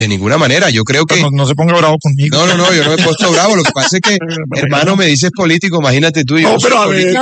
De ninguna manera, yo creo que... No se ponga bravo conmigo. No, yo no me he puesto bravo. Lo que pasa es que, hermano, me dices político, imagínate tú. No, pero a ver,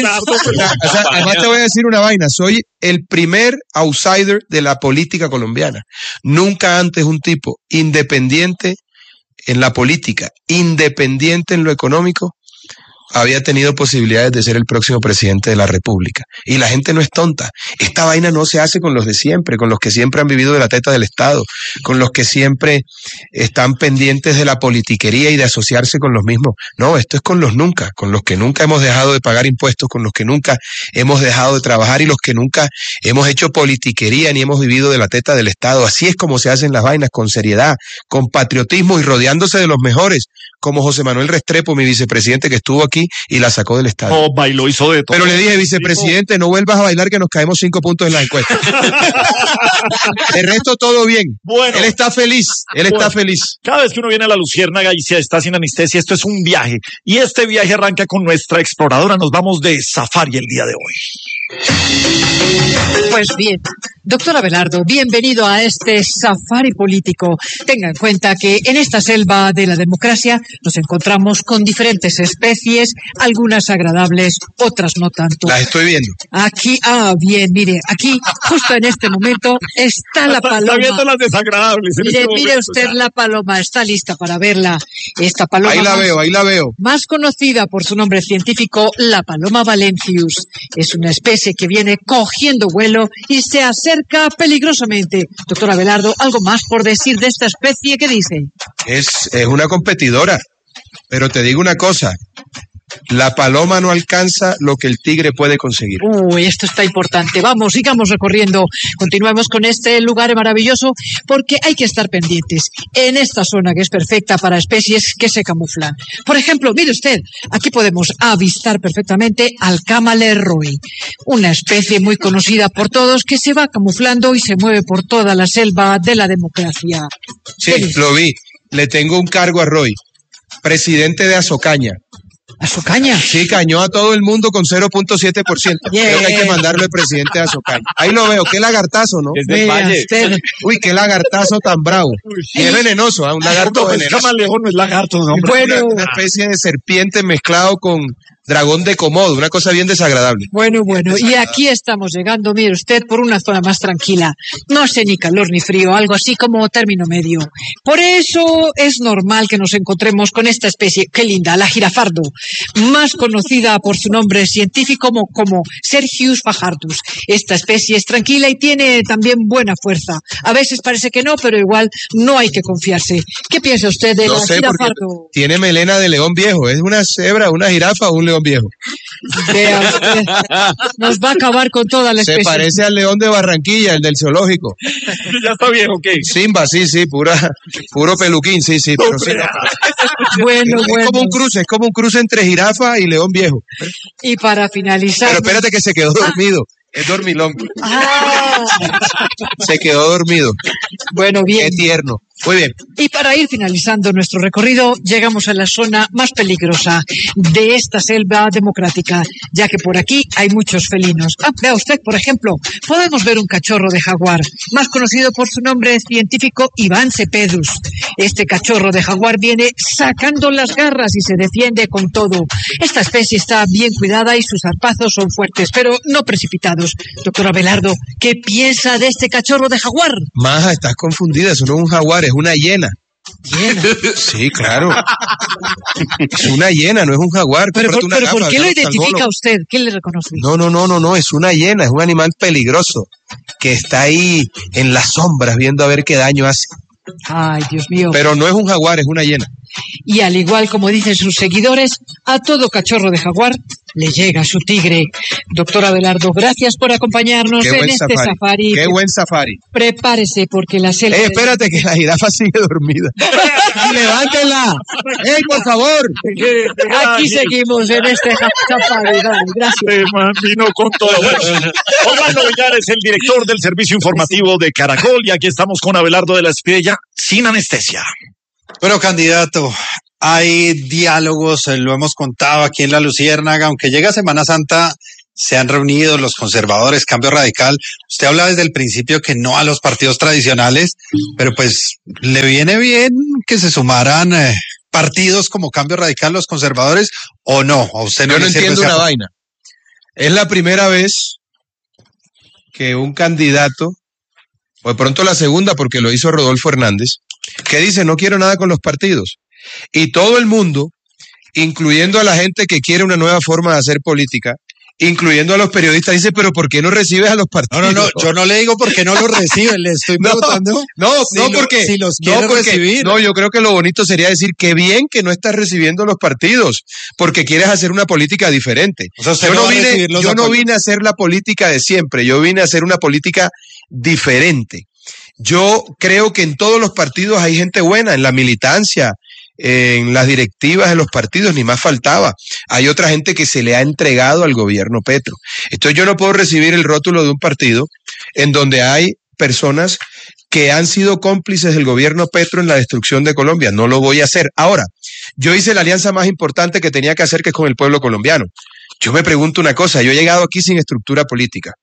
además te voy a decir una vaina. Soy el primer outsider de la política colombiana. Nunca antes un tipo independiente en la política, independiente en lo económico, había tenido posibilidades de ser el próximo presidente de la República. Y la gente no es tonta. Esta vaina no se hace con los de siempre, con los que siempre han vivido de la teta del Estado, con los que siempre están pendientes de la politiquería y de asociarse con los mismos. No, esto es con los que nunca hemos dejado de pagar impuestos, con los que nunca hemos dejado de trabajar y los que nunca hemos hecho politiquería ni hemos vivido de la teta del Estado. Así es como se hacen las vainas, con seriedad, con patriotismo y rodeándose de los mejores, como José Manuel Restrepo, mi vicepresidente, que estuvo aquí y la sacó del estadio. No, bailó, hizo de todo. Pero le dije, vicepresidente, no vuelvas a bailar que nos caemos 5 puntos en la encuesta. El resto todo bien. Bueno. Él está feliz, está feliz. Cada vez que uno viene a la Luciérnaga y se está sin anestesia, esto es un viaje. Y este viaje arranca con nuestra exploradora. Nos vamos de safari el día de hoy. Pues bien, doctor Abelardo, bienvenido a este safari político. Tenga en cuenta que en esta selva de la democracia nos encontramos con diferentes especies, algunas agradables, otras no tanto. Las estoy viendo. Aquí, bien, mire, aquí, justo en este momento, está la paloma. Está viendo las desagradables. Mire usted la paloma, está lista para verla. Esta paloma. Ahí la veo. Más conocida por su nombre científico, la paloma valencius. Es una especie que viene cogiendo vuelo y se acerca peligrosamente. Doctor Abelardo, ¿algo más por decir de esta especie? ¿Qué dice? Es una competidora, pero te digo una cosa. La paloma no alcanza lo que el tigre puede conseguir. Uy, esto está importante. Vamos, sigamos recorriendo. Continuemos con este lugar maravilloso porque hay que estar pendientes en esta zona que es perfecta para especies que se camuflan. Por ejemplo, mire usted, aquí podemos avistar perfectamente al camaleroy, una especie muy conocida por todos que se va camuflando y se mueve por toda la selva de la democracia. Sí, lo vi. Le tengo un cargo a Roy, presidente de Azocaña. ¿A su caña? Sí, cañó a todo el mundo con 0.7%. Creo que hay que mandarlo el presidente a Azocaña. Ahí lo veo, qué lagartazo, ¿no? Es del Valle. Uy, qué lagartazo tan bravo. Y es venenoso, un lagarto venenoso. Camaleón no es lagarto, hombre. Bueno, una especie de serpiente mezclado con dragón de Komodo, una cosa bien desagradable. Bueno, y aquí estamos llegando, mire usted, por una zona más tranquila. No sé ni calor ni frío, algo así como término medio. Por eso es normal que nos encontremos con esta especie, qué linda, la jirafardo, más conocida por su nombre científico como Sergius fajardus. Esta especie es tranquila y tiene también buena fuerza. A veces parece que no, pero igual no hay que confiarse. ¿Qué piensa usted de la jirafardo? Tiene melena de león viejo, es una cebra, una jirafa o un león viejo. Vea usted, nos va a acabar con toda la especie. Se parece al león de Barranquilla, el del zoológico. Ya está viejo, ¿qué? Simba, sí, puro peluquín, sí, pero sí. Bueno. Es como un cruce entre jirafa y león viejo. Y para finalizar... Pero espérate que se quedó dormido. Es dormilón. Se quedó dormido. Bueno, bien. Qué tierno. Muy bien. Y para ir finalizando nuestro recorrido, llegamos a la zona más peligrosa de esta selva democrática, ya que por aquí hay muchos felinos. Vea usted, por ejemplo, podemos ver un cachorro de jaguar, más conocido por su nombre científico Iván cepedus. Este cachorro de jaguar viene sacando las garras y se defiende con todo. Esta especie está bien cuidada y sus zarpazos son fuertes, pero no precipitados. Doctor Abelardo, ¿qué piensa de este cachorro de jaguar? Maja, estás confundida, eso no es un jaguar, es una hiena. ¿Hiena? Sí, claro. Es una hiena, no es un jaguar. Pero ¿por qué lo identifica usted? ¿Quién le reconoce? No, es una hiena, es un animal peligroso que está ahí en las sombras viendo a ver qué daño hace. Ay, Dios mío. Pero no es un jaguar, es una hiena. Y al igual como dicen sus seguidores, a todo cachorro de jaguar le llega su tigre. Doctor Abelardo, gracias por acompañarnos en este safari. Qué buen safari. Prepárese porque la selva... espérate que la jirafa sigue dormida. ¡Levántela! Por favor! Aquí seguimos en este safari. Gracias. Vino con todo. Orlando Villar es el director del servicio informativo de Caracol y aquí estamos con Abelardo de la Espriella sin anestesia. Bueno, candidato, hay diálogos, lo hemos contado aquí en la Luciérnaga, aunque llega Semana Santa, se han reunido los conservadores, Cambio Radical. Usted habla desde el principio que no a los partidos tradicionales, pero pues le viene bien que se sumaran partidos como Cambio Radical, los conservadores, o no. A usted no Yo no le sirve entiendo ese una vaina. Es la primera vez que un candidato, o de pronto la segunda porque lo hizo Rodolfo Hernández, que dice no quiero nada con los partidos. Y todo el mundo, incluyendo a la gente que quiere una nueva forma de hacer política, incluyendo a los periodistas, dice, pero ¿por qué no recibes a los partidos? No, yo no le digo por qué no los reciben, le estoy preguntando. Porque los quiere recibir. No, yo creo que lo bonito sería decir que bien que no estás recibiendo los partidos, porque quieres hacer una política diferente. O sea, yo no vine a hacer la política de siempre, yo vine a hacer una política diferente. Yo creo que en todos los partidos hay gente buena, en la militancia, en las directivas de los partidos, ni más faltaba. Hay otra gente que se le ha entregado al gobierno Petro. Entonces yo no puedo recibir el rótulo de un partido en donde hay personas que han sido cómplices del gobierno Petro en la destrucción de Colombia. No lo voy a hacer. Ahora, yo hice la alianza más importante que tenía que hacer, que es con el pueblo colombiano. Yo me pregunto una cosa, yo he llegado aquí sin estructura política,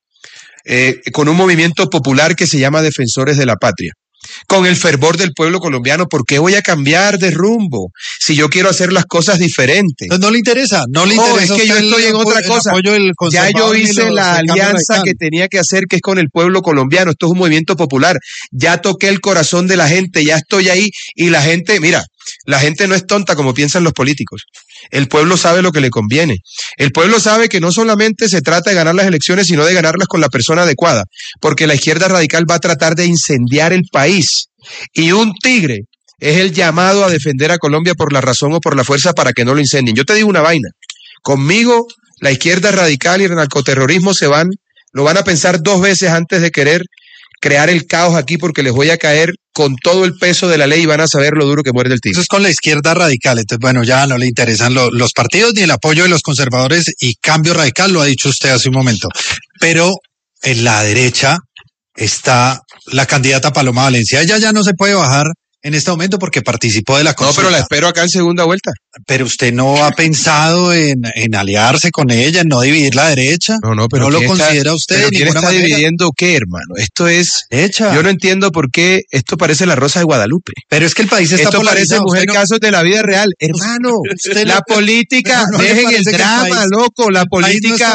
con un movimiento popular que se llama Defensores de la Patria, con el fervor del pueblo colombiano. ¿Por qué voy a cambiar de rumbo si yo quiero hacer las cosas diferentes? Entonces no le interesa, es que yo estoy en otra cosa. Ya yo hice la alianza que tenía que hacer, que es con el pueblo colombiano. Esto es un movimiento popular. Ya toqué el corazón de la gente, ya estoy ahí, y la gente, mira, la gente no es tonta como piensan los políticos. El pueblo sabe lo que le conviene. El pueblo sabe que no solamente se trata de ganar las elecciones, sino de ganarlas con la persona adecuada, porque la izquierda radical va a tratar de incendiar el país. Y un tigre es el llamado a defender a Colombia por la razón o por la fuerza para que no lo incendien. Yo te digo una vaina. Conmigo, la izquierda radical y el narcoterrorismo lo van a pensar 2 veces antes de querer crear el caos aquí, porque les voy a caer con todo el peso de la ley y van a saber lo duro que muerde el tigre. Eso es con la izquierda radical. Entonces, bueno, ya no le interesan los partidos ni el apoyo de los conservadores y Cambio Radical, lo ha dicho usted hace un momento. Pero en la derecha está la candidata Paloma Valencia. Ella ya no se puede bajar en este momento porque participó de la consulta. No, pero la espero acá en segunda vuelta. Pero usted no ha pensado en aliarse con ella, en no dividir la derecha. No, pero no lo considera usted de ¿quién ninguna está manera? dividiendo qué, hermano? Esto es... Derecha. Yo no entiendo por qué esto parece la Rosa de Guadalupe. Pero es que el país está esto polarizado. Parece Mujer Casos de la vida real. Hermano, la política, dejen el drama, loco. La política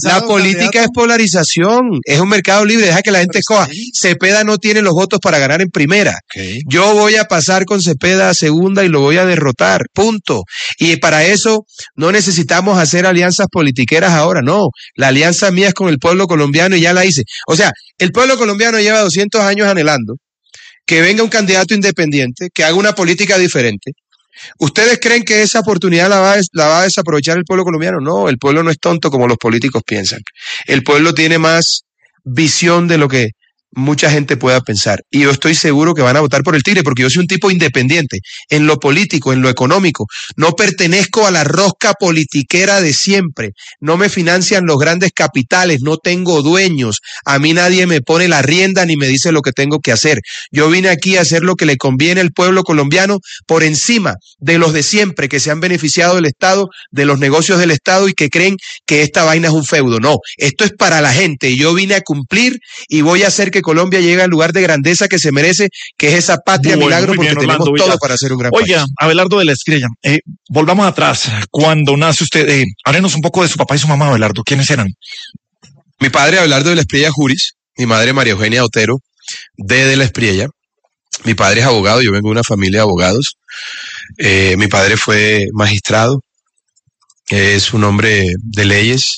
es polarización. Es un mercado libre, deja que la gente escoja. Cepeda no tiene los votos para ganar en primera. Okay. Yo voy a pasar con Cepeda a segunda y lo voy a derrotar, punto. Y para eso no necesitamos hacer alianzas politiqueras ahora, no. La alianza mía es con el pueblo colombiano y ya la hice. O sea, el pueblo colombiano lleva 200 años anhelando que venga un candidato independiente, que haga una política diferente. ¿Ustedes creen que esa oportunidad la va a desaprovechar el pueblo colombiano? No, el pueblo no es tonto como los políticos piensan. El pueblo tiene más visión de lo que mucha gente pueda pensar. Y yo estoy seguro que van a votar por el Tigre, porque yo soy un tipo independiente en lo político, en lo económico. No pertenezco a la rosca politiquera de siempre. No me financian los grandes capitales, no tengo dueños. A mí nadie me pone la rienda ni me dice lo que tengo que hacer. Yo vine aquí a hacer lo que le conviene al pueblo colombiano por encima de los de siempre que se han beneficiado del Estado, de los negocios del Estado y que creen que esta vaina es un feudo. No, esto es para la gente y yo vine a cumplir y voy a hacer que Colombia llegue al lugar de grandeza que se merece, que es esa patria milagro, porque tenemos todo para hacer un gran país. Oiga, Abelardo de la Espriella, volvamos atrás. Cuando nace usted, háblenos un poco de su papá y su mamá, Abelardo. ¿Quiénes eran? Mi padre, Abelardo de la Espriella Juris, mi madre, María Eugenia Otero de la Espriella. Mi padre es abogado, yo vengo de una familia de abogados. Mi padre fue magistrado, es un hombre de leyes.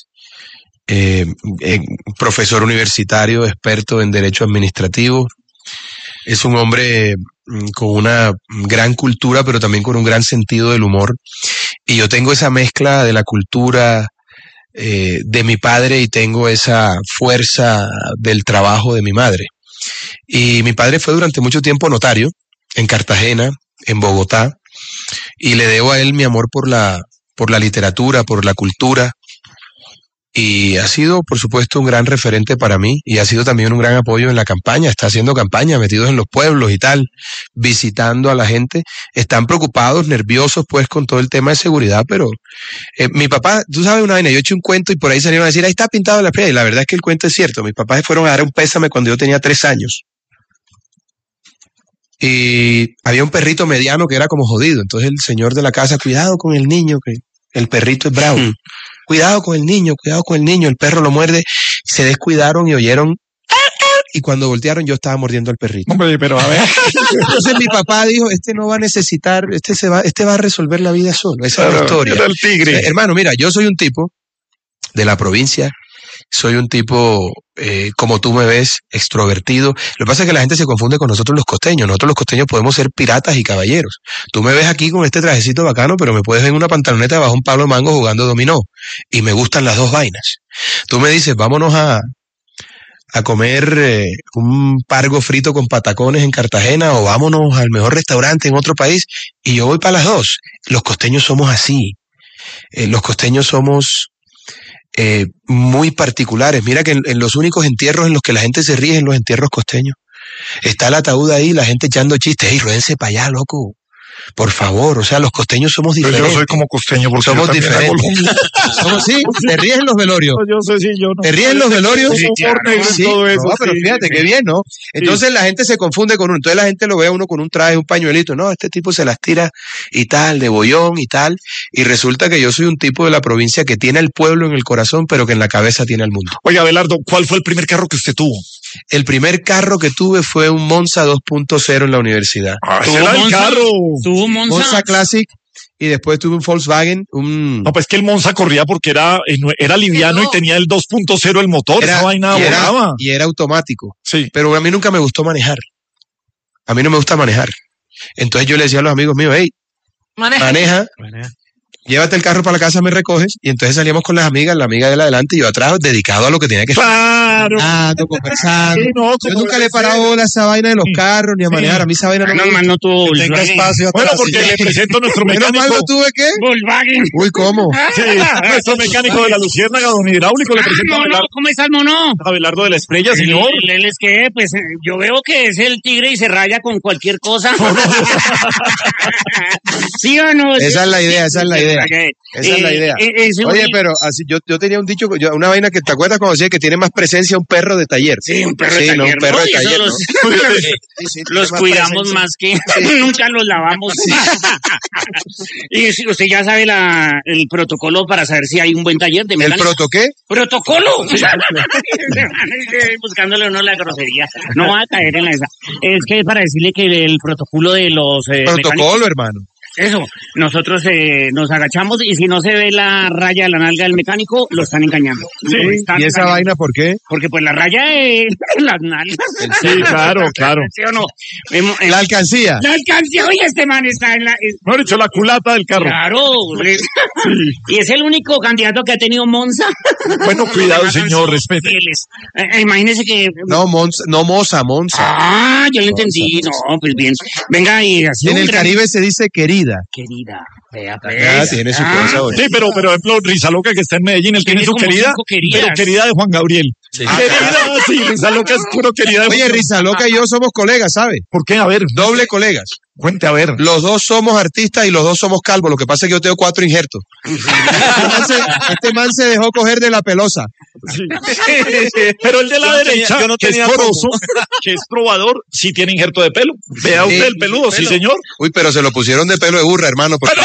Profesor universitario, experto en derecho administrativo. Es un hombre con una gran cultura, pero también con un gran sentido del humor. Y yo tengo esa mezcla de la cultura de mi padre y tengo esa fuerza del trabajo de mi madre. Y mi padre fue durante mucho tiempo notario en Cartagena, en Bogotá, y le debo a él mi amor por la literatura, por la cultura. Y ha sido, por supuesto, un gran referente para mí y ha sido también un gran apoyo en la campaña. Está haciendo campaña, metidos en los pueblos y tal, visitando a la gente. Están preocupados, nerviosos, pues, con todo el tema de seguridad, pero mi papá, tú sabes una vaina, yo eché un cuento y por ahí salieron a decir, ahí está pintado la estrella. Y la verdad es que el cuento es cierto. Mis papás fueron a dar un pésame cuando yo tenía 3 años. Y había un perrito mediano que era como jodido. Entonces el señor de la casa, cuidado con el niño, que el perrito es bravo. Cuidado con el niño, el perro lo muerde. Se descuidaron y oyeron. Y cuando voltearon yo estaba mordiendo al perrito. Hombre, pero a ver. Entonces mi papá dijo, este no va a necesitar, este va a resolver la vida solo. Esa es la historia. Era el tigre. Hermano, mira, yo soy un tipo de la provincia. Soy un tipo, como tú me ves, extrovertido. Lo que pasa es que la gente se confunde con nosotros los costeños. Nosotros los costeños podemos ser piratas y caballeros. Tú me ves aquí con este trajecito bacano, pero me puedes ver en una pantaloneta bajo un palo de mango jugando dominó. Y me gustan las dos vainas. Tú me dices, vámonos a comer un pargo frito con patacones en Cartagena o vámonos al mejor restaurante en otro país. Y yo voy para las dos. Los costeños somos así. Los costeños somos muy particulares. Mira que en los únicos entierros en los que la gente se ríe es en los entierros costeños. Está el ataúd ahí, la gente echando chistes. ¡Ey, ruédense para allá, loco! Por favor, o sea, los costeños somos diferentes. Yo soy como costeño porque somos diferentes. Somos, sí, te ríes en los velorios. Yo sé, sí, yo no. ¿Te ríes en los velorios? Sí, claro, sí, todo eso, no, pero fíjate, qué bien, ¿no? Entonces la gente se confunde con uno. Entonces la gente lo ve a uno con un traje, un pañuelito. No, este tipo se las tira y tal, de bollón y tal. Y resulta que yo soy un tipo de la provincia que tiene al pueblo en el corazón, pero que en la cabeza tiene al mundo. Oiga, Abelardo, ¿cuál fue el primer carro que usted tuvo? El primer carro que tuve fue un Monza 2.0 en la universidad. ¡Ese era el carro! ¿Tuvo Monza Classic y después tuve un Volkswagen. No, pues que el Monza corría porque era liviano y tenía el 2.0 el motor. Esa vaina volaba. Y era automático. Sí. Pero a mí nunca me gustó manejar. A mí no me gusta manejar. Entonces yo le decía a los amigos míos, hey, maneja. Llévate el carro para la casa, me recoges. Y entonces salíamos con las amigas, la amiga de adelante y yo atrás, dedicado a lo que tenía que hacer. ¡Claro! Conversando. Sí, no, yo nunca le he parado bola a esa vaina de los carros, ni a manejar. A mí esa vaina no me gusta. No tuvo Tenga espacio Bueno, atrás. porque le presento a nuestro Menos mecánico. mal no tuve ¿qué? Volkswagen. Uy, ¿cómo? Sí, nuestro mecánico de la Luciérnaga, don Hidráulico, le presento a Abelardo, ¿Cómo está el mono? Abelardo de la Estrella, señor. Él es que, pues, yo veo que es el tigre y se raya con cualquier cosa. ¿Sí o no? Esa es la idea, esa es la idea. Esa es la idea. Oye, pero así yo tenía un dicho, una vaina que te acuerdas cuando decía que tiene más presencia un perro de taller. Sí, un perro de taller. No, un perro de taller. Los cuidamos más que nunca los lavamos. Y si usted ya sabe el protocolo para saber si hay un buen taller de mecánica. ¿El proto qué? ¡Protocolo! Buscándole uno la grosería. No va a caer en esa. Es que para decirle que el protocolo de los protocolo, hermano. Eso, nosotros nos agachamos y si no se ve la raya de la nalga del mecánico, lo están engañando. Sí. ¿Y esa vaina por qué? Porque pues la raya es las nalgas. Sí, claro. ¿Sí o no? La alcancía. La alcancía, oye, este man está en la... Mejor dicho, la culata del carro. Claro. Y es el único candidato que ha tenido Monza. Bueno, cuidado, señor, respete. Imagínese que... No, Moza. Ah, yo lo entendí. No, pues bien. Venga, y así... En el Caribe se dice querida. Querida. Vea, tiene su cosa, güey. Sí, pero por ejemplo, Rizaloca, que está en Medellín, él tiene su querida, pero querida de Juan Gabriel. Sí. Querida, sí, Rizaloca es puro querida de Juan Oye, Rizaloca y yo somos colegas, ¿sabes? ¿Por qué? A ver. Doble colegas. Cuente, a ver. Los dos somos artistas y los dos somos calvos. Lo que pasa es que yo tengo 4 injertos. Este man se dejó coger de la pelosa. Sí. Pero el de la derecha, que es poroso, que es probador, sí tiene injerto de pelo. Vea usted el peludo, sí, señor. Uy, pero se lo pusieron de pelo de burra, hermano. Porque...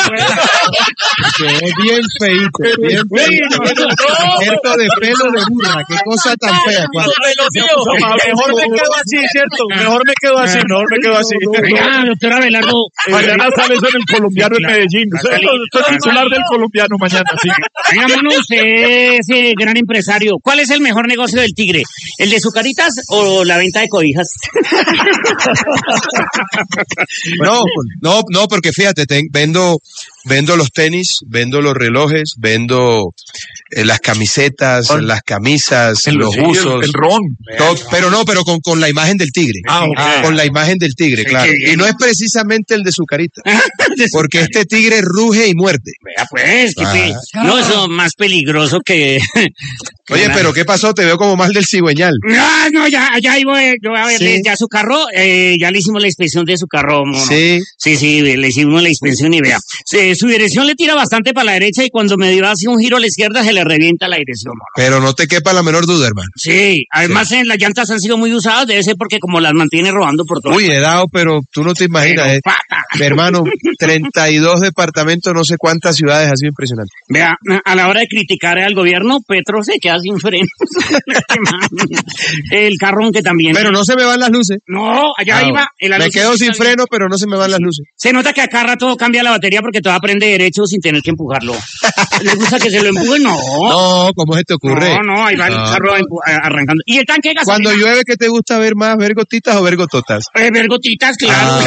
bien feíto, bien feíto. Injerto de pelo de burra. Qué cosa tan fea. Mejor me quedo así, ¿cierto? Mejor me quedo así. Doctora Abelardo. Mañana sales en el Colombiano en Medellín. Soy titular del Colombiano mañana, sí. Venga, mono, usted es gran empresario. ¿Cuál es el mejor negocio del tigre? ¿El de Zucaritas o la venta de cobijas? No, porque fíjate, vendo Vendo los tenis, vendo los relojes, vendo las camisetas, las camisas, los buzos. El ron. Pero con la imagen del tigre. Ok. Con la imagen del tigre, claro. Y no es precisamente el de su carita. Porque este tigre ruge y muerde. Vea pues, no, eso es más peligroso que... Oye, pero ¿qué pasó? Te veo como mal del cigüeñal. No, ya voy a verle, Sí. ya su carro, ya le hicimos la inspección de su carro, mono. Sí. Sí, le hicimos la inspección y vea. Su dirección le tira bastante para la derecha y cuando me dio así un giro a la izquierda se le revienta la dirección, mono. Pero no te quepa la menor duda, hermano. Sí, además las llantas han sido muy usadas, debe ser porque como las mantiene robando por todo. Uy, he dado, pero tú no te imaginas. Pero, pata. Mi hermano, 32 departamentos, no sé cuántas ciudades, ha sido impresionante. Vea, a la hora de criticar al gobierno, Petro se queda sin frenos. El carro que también. Pero no se me van las luces. No, allá iba. Me quedo sin freno, pero no se me van las luces. Se nota que acá rato cambia la batería porque todo aprende derecho sin tener que empujarlo. ¿Le gusta que se lo empuje? No. No, ¿cómo se te ocurre? No, ahí va el carro arrancando. ¿Y el tanque de gasolina? Cuando llueve, ¿qué te gusta ver más? ¿Ver gotitas o ver gototas? Ver gotitas, claro.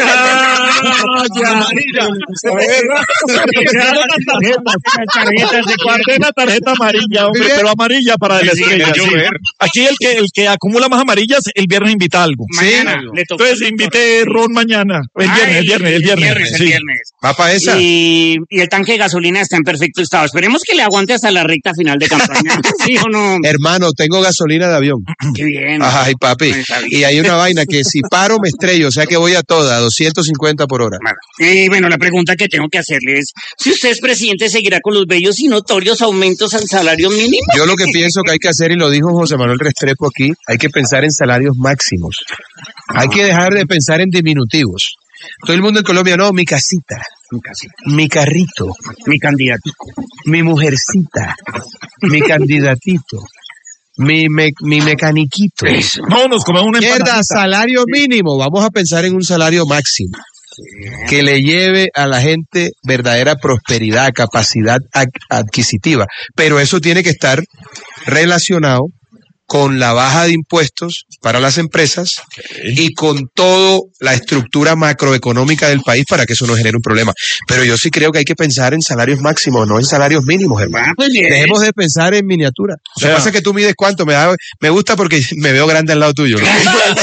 Tarjetas de cuartena, tarjeta amarilla, hombre, pero amarilla para la estrella. Sí. Aquí el que acumula más amarillas, el viernes invita algo. Mañana le toca. Entonces invité ron mañana. El viernes. Sí. ¿Va para esa? Y el tanque de gasolina está en perfecto estado. Esperemos que le aguante hasta la recta final de campaña. ¿Sí o no? Hermano, tengo gasolina de avión. Qué bien. Ay, papi. Está bien. Y hay una vaina que si paro me estrello, o sea que voy a toda, 250 por hora. Y bueno, la pregunta que tengo que hacerle es, si usted es presidente, ¿seguirá con los bellos y notorios aumentos al salario mínimo? Yo lo que pienso que hay que hacer, y lo dijo José Manuel Restrepo aquí, hay que pensar en salarios máximos. Hay que dejar de pensar en diminutivos. Todo el mundo en Colombia, no, mi casita, mi carrito, Mi candidatico. mi mujercita, mi candidatito, mi mecaniquito. No, nos comemos una Mierda, empanadita. salario mínimo. Vamos a pensar en un salario máximo que le lleve a la gente verdadera prosperidad, capacidad adquisitiva. Pero eso tiene que estar relacionado con la baja de impuestos para las empresas y con toda la estructura macroeconómica del país para que eso no genere un problema. Pero yo sí creo que hay que pensar en salarios máximos, no en salarios mínimos, hermano. Pues bien. Dejemos de pensar en miniatura. Lo que pasa es que tú mides cuánto, me gusta porque me veo grande al lado tuyo, ¿no?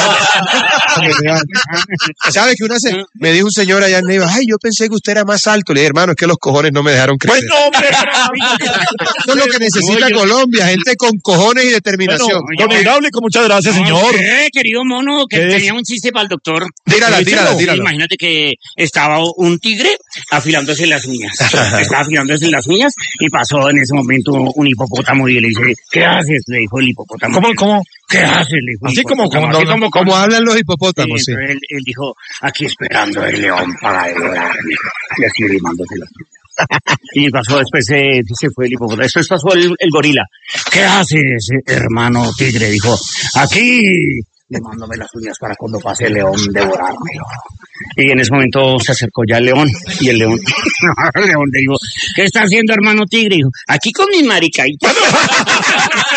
¿Sabes que me dijo un señor allá en Neiva, ay, yo pensé que usted era más alto? Le dije, hermano, es que los cojones no me dejaron crecer. Bueno, hombre. Eso es lo que necesita Colombia, gente con cojones y determinación. Don Hidráulico, muchas gracias, señor. Querido mono, que ¿Qué es? tenía un chiste para el doctor. Tírala. Imagínate que estaba un tigre afilándose las uñas. Estaba afilándose las uñas y pasó en ese momento un hipopótamo y le dice, ¿qué haces? Le dijo el hipopótamo. ¿Cómo? ¿Qué haces? Le dijo el Así como hipopótamo. cuando- Así Como hablan los hipopótamos, sí. entonces él dijo, aquí esperando el león para devorarme. Y así limándose las uñas. Y pasó, después se fue el hipopótamo. Después pasó el gorila. ¿Qué haces, hermano tigre? Dijo, aquí, limándome las uñas para cuando pase el león devorarme. Y en ese momento se acercó ya el león. Y el león le dijo, ¿qué está haciendo, hermano tigre? Dijo, aquí con mi maricaita.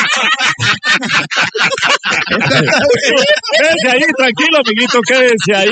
Quédese ahí, tranquilo, amiguito, quédese ahí.